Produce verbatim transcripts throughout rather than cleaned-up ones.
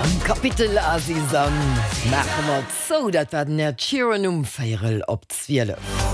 Am Kapitel Asisam machen wir so, dat werden er Chiren umfeierel op Zwiele.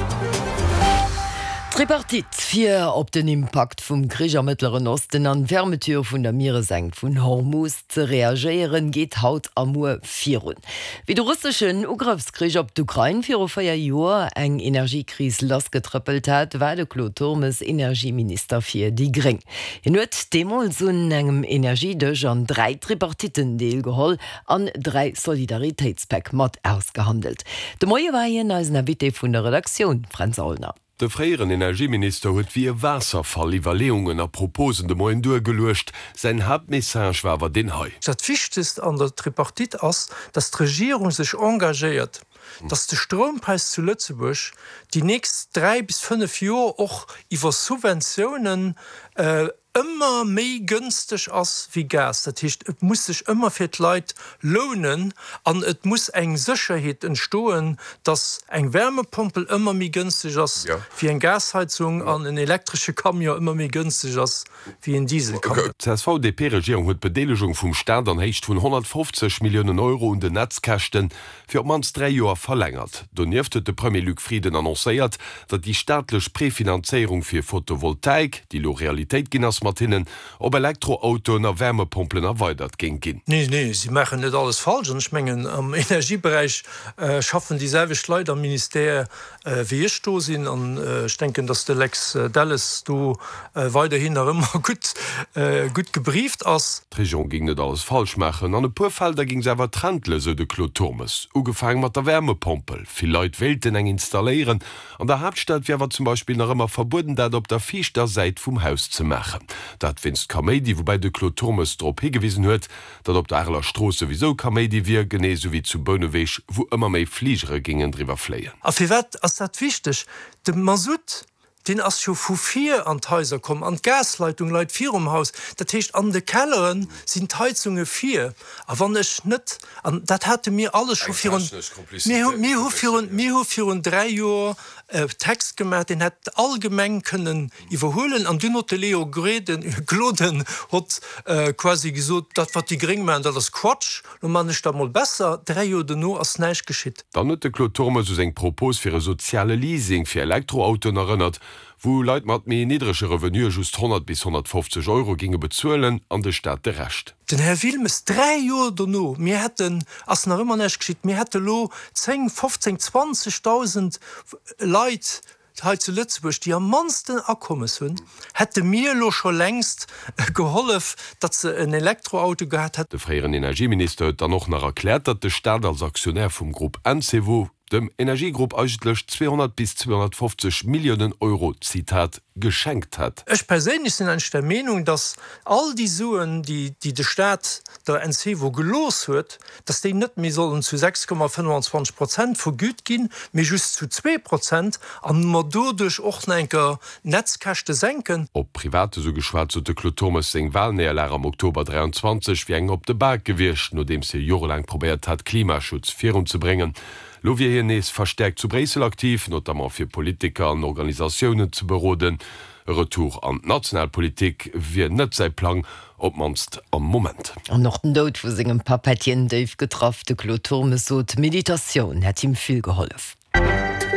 Tripartit vier op den Impact vum Krieg am Mittleren Osten an Wärmetür vun der Meereseng vun Hormuz ze reagieren geht haut amur virun. Wie de russischen Ugriffskrieg op d'Ukraine vir feier Joer eng Energiekris losgetrüppelt hat, war de Claude Turmes Energieminister fir die Gring. Hin huet demol sun engem Energiedech an drei Tripartiten deel geholl an drei Solidaritätspack mat ausgehandelt. De Moie warien als Navité vun der Redaktion Franz Olner. De freieren Energieminister huet wie e Wasserfall Iwerleungen a Proposen de Moien durchgelöscht. Sein Hauptmessage war den Hai. Das Wichtigste an der Tripartit ass, dass die Regierung sich engagiert, hm. dass der Strompreis zu Lützeburg die nächsten drei bis fünf Jahre auch über Subventionen äh, immer méi günstig ass wie Gas. Dat heißt, et muss sich immer fir d Leiit lohnen, an et muss eng Sicherheit entstoen, dass eng Wärmepumpel immer mé günstig ass ja. wie eng Gasheizung ja. an en elektrische Kamio immer mé günstig ass wie en Diesel. Die S V D P-Regierung huet Bedelegung vum Staat an heicht vun hundertfünfzig Millionen Euro und de Netzkächten fir mans drei Joer verlängert. Donnieft de Premier Luc Frieden annoncéiert, dat die staatlech Präfinanzierung fir Photovoltaik, die lo Realität ginnners Martinen, ob Elektroautoen a Wärmepumpen erweitert ging gin. Nee, nee, sie machen net alles falsch und schmengen am Energiebereich äh, schaffen dieselbe Leute am Minister äh, wie ich do sind und äh, ich denke, dass der Lex äh, Dallas du äh, weiterhin immer gut äh, gut gebrieft as. Die Regierung ging net alles falsch machen. An e paar Felder ging sewer Trendle so de Claude Turmes. Ugefangen mat der Wärmepumpel. Viel Leute wollten eng installieren. An der Hauptstadt wäre zum Beispiel noch immer verboten, dat op der Fichter Seite vom Haus zu machen. Dat finst Comedy, wobei de Claude Turmes drop hingewiesen huet, dat op der Erler Straße wieso Comedy wie genauso wie zu Bonnewech, wo immer méi Fliegere gingen drüber fleien. Auf wie wat as dat wichtig? De Masut, den as jo vu vier an Häuser kom, an Gasleitung leit vier um Haus, dat hecht an de Kelleren sind Heizunge vier. A wann ech net, dat hatte mir alles schon mir drei Joer äh, Text gemerk, den het allgemeng können iwwerholen an dünner Leo Greden Gloden hat äh, quasi gesot, dat wat die Gring man, dat das Quatsch, und man ist da mal besser, drei Joer de no as neisch geschitt. Dann hat de Claude Turmes so seg Propos fir e soziale Leasing fir Elektroautoen erinnert, wo Leiit mat méi niedrigsche Revenu just hundert bis hundertfünfzig Euro ginge bezuelen an de Stadt de recht. Den Herr Wilmes drei Joer do no mir hätten ass nach immer nech geschitt, mir hätte lo zehn, fünfzehn, zwanzigtausend Leiit zu Lützeburg, die am mansten Akkommes hunn, hätte mir lo schon längst geholf, dat ze ein Elektroauto gehabt hat. De freieren Energieminister hat dann noch nach erklärt, dat de Staat als Aktionär vom Gruppe N C W dem Energiegrupp eigentlich zweihundert bis zweihundertfünfzig Millionen Euro, Zitat, geschenkt hat. Ich persönlich bin eigentlich der Meinung, dass all die Suen, die, die der Staat der N C W gelos wird, dass die nicht mehr sollen zu sechs Komma fünfundzwanzig Prozent vergütet gehen, mehr just zu zwei Prozent, an man dadurch auch eine Netzkäste senken. Ob Private so geschwatzt hat Claude Turmes sing Wahlnäherler am Oktober dreiundzwanzig wie eng op de Berg gewischt, nachdem sie jahrelang probiert hat, Klimaschutz fair zu bringen. Lo wie hier nees verstärkt zu Bresel aktiv, notamment für Politiker und Organisationen zu beroden. Retour an Nationalpolitik wie net sei Plan, ob manst am Moment. An noch den Dod vu segem Papetien Dave getroffen, de Claude Turmes so d Meditation hat ihm viel geholfen.